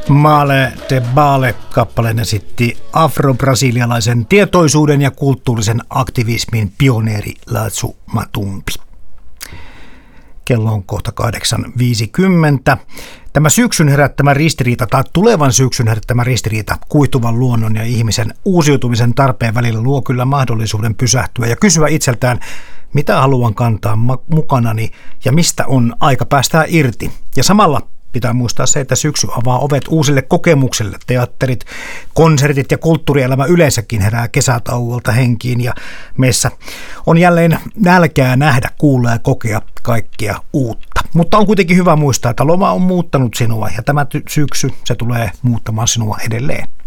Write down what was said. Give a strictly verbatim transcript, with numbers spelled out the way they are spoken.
Male de Bale -kappaleen esitti afro-brasilialaisen tietoisuuden ja kulttuurisen aktivismin pioneeri Laatsu Matumbi. Kello on kohta kahdeksan viisikymmentä. Tämä syksyn herättämä ristiriita tai tulevan syksyn herättämä ristiriita kuihtuvan luonnon ja ihmisen uusiutumisen tarpeen välillä luo kyllä mahdollisuuden pysähtyä ja kysyä itseltään, mitä haluan kantaa mukanani ja mistä on aika päästää irti. Ja samalla pitää muistaa se, että syksy avaa ovet uusille kokemuksille. Teatterit, konsertit ja kulttuurielämä yleensäkin herää kesätauolta henkiin ja meissä on jälleen nälkää nähdä, kuulla ja kokea kaikkea uutta. Mutta on kuitenkin hyvä muistaa, että loma on muuttanut sinua ja tämä syksy se tulee muuttamaan sinua edelleen.